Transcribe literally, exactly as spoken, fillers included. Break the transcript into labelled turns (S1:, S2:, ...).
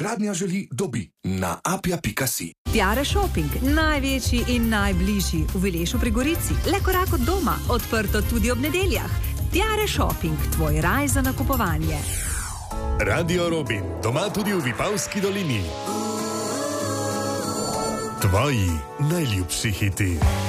S1: Gradnja želi, dobi na apja pika si.
S2: Tiare Shopping, največji in najbližji v Vilešu pri Gorici, le korak od doma, odprto tudi ob nedeljah. Tiare Shopping, tvoj raj za nakupovanje.
S3: Radio Robin, doma tudi v Vipavski dolini. Tvoji najljubši hiti.